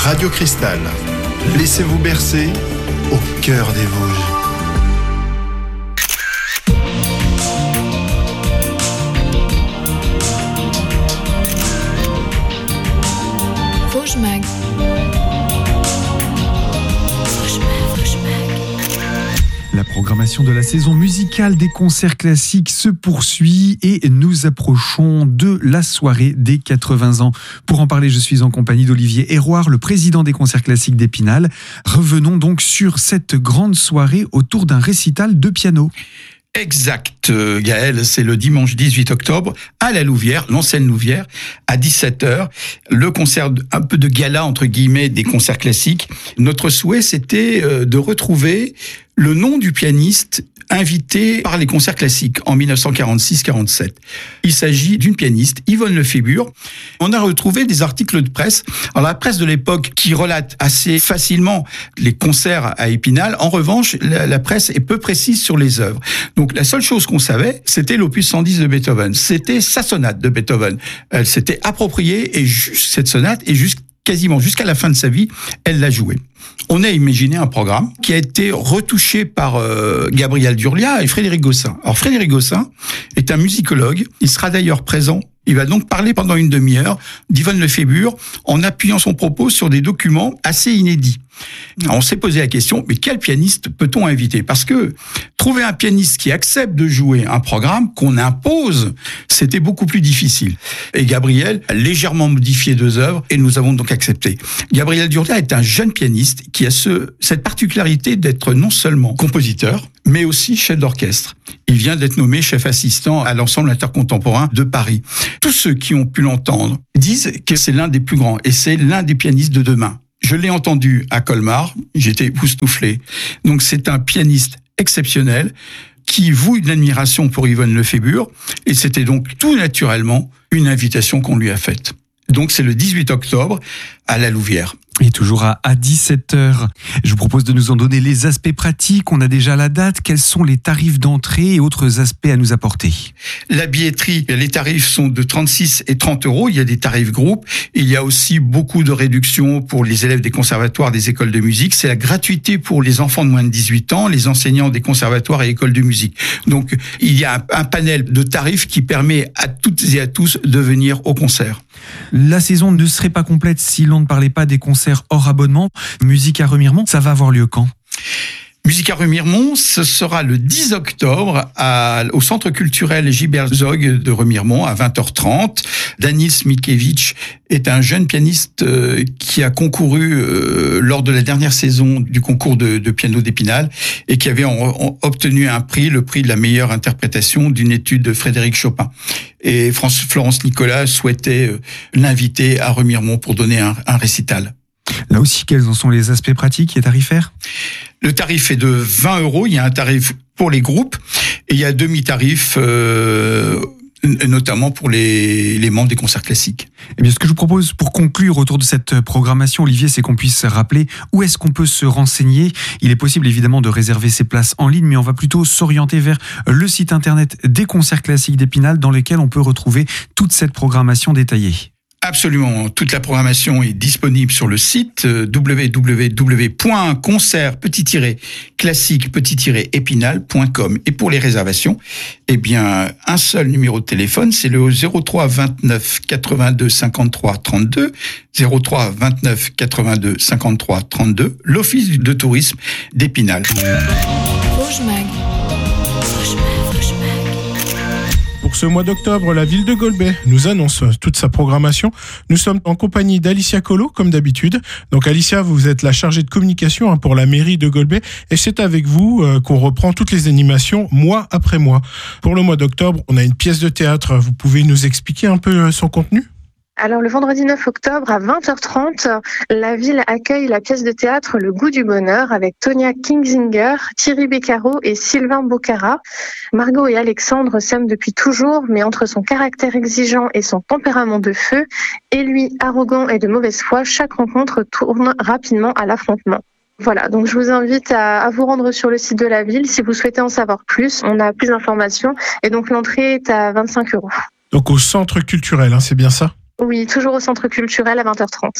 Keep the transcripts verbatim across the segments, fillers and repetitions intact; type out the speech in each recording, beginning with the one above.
Radio Cristal. Laissez-vous bercer au cœur des Vosges. Vosges Mag. La programmation de la saison musicale des concerts classiques se poursuit et nous approchons de la soirée des quatre-vingts ans. Pour en parler, je suis en compagnie d'Olivier Héroard, le président des concerts classiques d'Épinal. Revenons donc sur cette grande soirée autour d'un récital de piano. Exact, Gaël, c'est le dimanche dix-huit octobre à la Louvière, l'ancienne Louvière, à dix-sept heures. Le concert, un peu de gala, entre guillemets, des concerts classiques. Notre souhait, c'était de retrouver le nom du pianiste invité par les concerts classiques en dix-neuf cent quarante-six quarante-sept. Il s'agit d'une pianiste, Yvonne Lefébure. On a retrouvé des articles de presse. Alors la presse de l'époque qui relate assez facilement les concerts à Épinal. En revanche, la, la presse est peu précise sur les œuvres. Donc la seule chose qu'on savait, c'était l'opus cent dix de Beethoven. C'était sa sonate de Beethoven. Elle s'était appropriée et juste cette sonate et juste quasiment jusqu'à la fin de sa vie, elle l'a jouée. On a imaginé un programme qui a été retouché par euh, Gabriel Durlia et Frédéric Gossin. Alors Frédéric Gossin est un musicologue, il sera d'ailleurs présent. Il va donc parler pendant une demi-heure d'Yvonne Lefébure en appuyant son propos sur des documents assez inédits. Alors on s'est posé la question, mais quel pianiste peut-on inviter ? Parce que trouver un pianiste qui accepte de jouer un programme qu'on impose, c'était beaucoup plus difficile. Et Gabriel a légèrement modifié deux œuvres et nous avons donc accepté. Gabriel Durlia est un jeune pianiste qui a ce, cette particularité d'être non seulement compositeur, mais aussi chef d'orchestre. Il vient d'être nommé chef assistant à l'ensemble intercontemporain de Paris. Tous ceux qui ont pu l'entendre disent que c'est l'un des plus grands et c'est l'un des pianistes de demain. Je l'ai entendu à Colmar, j'étais époustouflé. Donc c'est un pianiste exceptionnel qui voue une admiration pour Yvonne Lefébure et c'était donc tout naturellement une invitation qu'on lui a faite. Donc c'est le dix-huit octobre à la Louvière. Et toujours à, à dix-sept heures. Je vous propose de nous en donner les aspects pratiques. On a déjà la date. Quels sont les tarifs d'entrée et autres aspects à nous apporter ? La billetterie, les tarifs sont de trente-six et trente euros. Il y a des tarifs groupes. Il y a aussi beaucoup de réductions pour les élèves des conservatoires, des écoles de musique. C'est la gratuité pour les enfants de moins de dix-huit ans, les enseignants des conservatoires et écoles de musique. Donc, il y a un, un panel de tarifs qui permet à toutes et à tous de venir au concert. La saison ne serait pas complète si l'on ne parlait pas des concerts hors abonnement. Musique à Remiremont, ça va avoir lieu quand ? Musique à Remiremont, ce sera le dix octobre à, au Centre culturel Gilbert Zog de Remiremont à vingt heures trente. Danis Mikevich est un jeune pianiste euh, qui a concouru euh, lors de la dernière saison du concours de, de piano d'Épinal et qui avait en, en, obtenu un prix, le prix de la meilleure interprétation d'une étude de Frédéric Chopin. Et France, Florence Nicolas souhaitait euh, l'inviter à Remiremont pour donner un, un récital. Là aussi, quels en sont les aspects pratiques et tarifaires ? Le tarif est de vingt euros. Il y a un tarif pour les groupes et il y a un demi-tarif, euh, notamment pour les, les membres des concerts classiques. Eh bien, ce que je vous propose pour conclure autour de cette programmation, Olivier, c'est qu'on puisse rappeler où est-ce qu'on peut se renseigner. Il est possible évidemment de réserver ses places en ligne, mais on va plutôt s'orienter vers le site internet des concerts classiques d'Épinal dans lequel on peut retrouver toute cette programmation détaillée. Absolument, toute la programmation est disponible sur le site w w w point concert classique épinal point com. Et pour les réservations, eh bien, un seul numéro de téléphone, c'est le zéro trois vingt-neuf quatre-vingt-deux cinquante-trois trente-deux, zéro trois vingt-neuf quatre-vingt-deux cinquante-trois trente-deux, l'Office de tourisme d'Épinal. Vosges Mag. Pour ce mois d'octobre, la ville de Golbet nous annonce toute sa programmation. Nous sommes en compagnie d'Alicia Collot, comme d'habitude. Donc Alicia, vous êtes la chargée de communication hein, pour la mairie de Golbet. Et c'est avec vous euh, qu'on reprend toutes les animations mois après mois. Pour le mois d'octobre, on a une pièce de théâtre. Vous pouvez nous expliquer un peu son contenu ? Alors le vendredi neuf octobre à vingt heures trente, la ville accueille la pièce de théâtre Le Goût du Bonheur avec Tonia Kingsinger, Thierry Beccaro et Sylvain Bocara. Margot et Alexandre s'aiment depuis toujours, mais entre son caractère exigeant et son tempérament de feu, et lui arrogant et de mauvaise foi, chaque rencontre tourne rapidement à l'affrontement. Voilà, donc je vous invite à, à vous rendre sur le site de la ville si vous souhaitez en savoir plus. On a plus d'informations et donc l'entrée est à vingt-cinq euros. Donc au centre culturel, hein, c'est bien ça ? Oui, toujours au centre culturel à vingt heures trente.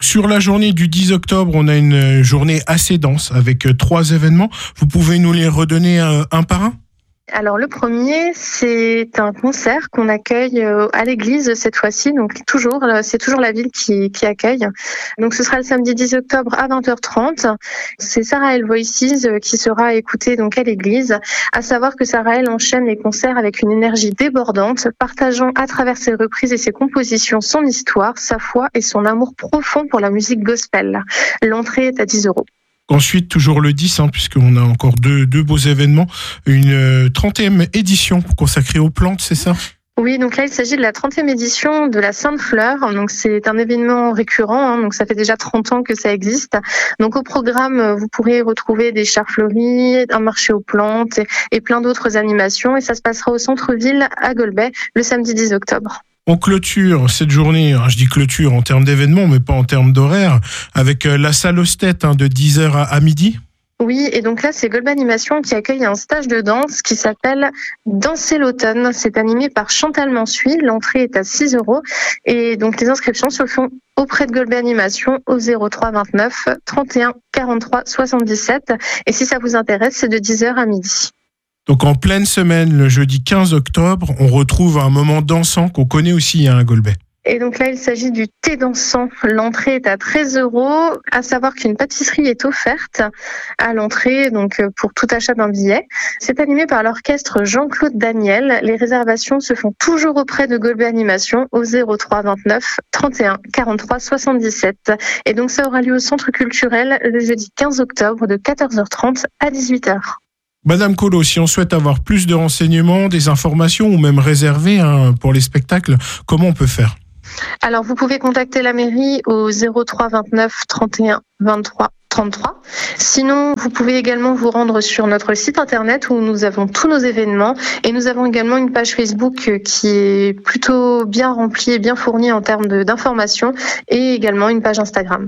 Sur la journée du dix octobre, on a une journée assez dense avec trois événements. Vous pouvez nous les redonner un, un par un ? Alors le premier, c'est un concert qu'on accueille à l'église cette fois-ci, donc toujours, c'est toujours la ville qui, qui accueille. Donc ce sera le samedi dix octobre à vingt heures trente. C'est Sarael Voices qui sera écoutée donc à l'église. À savoir que Sarael enchaîne les concerts avec une énergie débordante, partageant à travers ses reprises et ses compositions son histoire, sa foi et son amour profond pour la musique gospel. L'entrée est à dix euros. Ensuite, toujours le dix, hein, puisqu'on a encore deux, deux beaux événements, une trentième édition consacrée aux plantes, c'est ça ? Oui, donc là, il s'agit de la trentième édition de la Sainte Fleur. Donc, c'est un événement récurrent. Hein, donc, ça fait déjà trente ans que ça existe. Donc, au programme, vous pourrez retrouver des chars fleuris, un marché aux plantes et, et plein d'autres animations. Et ça se passera au centre-ville à Golbey le samedi dix octobre. On clôture cette journée, je dis clôture en termes d'événements, mais pas en termes d'horaire, avec la salle Ostet hein, de dix heures à midi. Oui, et donc là, c'est Golbey Animation qui accueille un stage de danse qui s'appelle Danser l'automne. C'est animé par Chantal Mansuy. L'entrée est à six euros. Et donc, les inscriptions se font auprès de Golbey Animation au zéro trois vingt-neuf trente et un quarante-trois soixante-dix-sept. Et si ça vous intéresse, c'est de dix heures à midi. Donc en pleine semaine, le jeudi quinze octobre, on retrouve un moment dansant qu'on connaît aussi à hein, Golbey. Et donc là, il s'agit du thé dansant. L'entrée est à treize euros. À savoir qu'une pâtisserie est offerte à l'entrée, donc pour tout achat d'un billet. C'est animé par l'orchestre Jean-Claude Daniel. Les réservations se font toujours auprès de Golbey Animation au zéro trois vingt-neuf trente et un quarante-trois soixante-dix-sept. Et donc ça aura lieu au Centre culturel le jeudi quinze octobre de quatorze heures trente à dix-huit heures. Madame Colo, si on souhaite avoir plus de renseignements, des informations ou même réserver hein, pour les spectacles, comment on peut faire ? Alors, vous pouvez contacter la mairie au zéro trois vingt-neuf trente et un vingt-trois trente-trois. Sinon, vous pouvez également vous rendre sur notre site internet où nous avons tous nos événements et nous avons également une page Facebook qui est plutôt bien remplie et bien fournie en termes de, d'informations et également une page Instagram.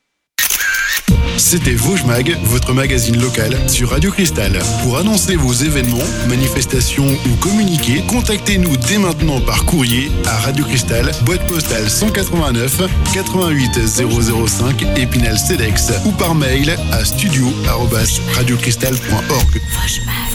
C'était Vosges Mag, votre magazine local sur Radio Cristal. Pour annoncer vos événements, manifestations ou communiquer, contactez-nous dès maintenant par courrier à Radio Cristal, boîte postale cent quatre-vingt-neuf quatre-vingt-huit zéro zéro cinq Épinal Cedex ou par mail à studio arobase radiocristal point org.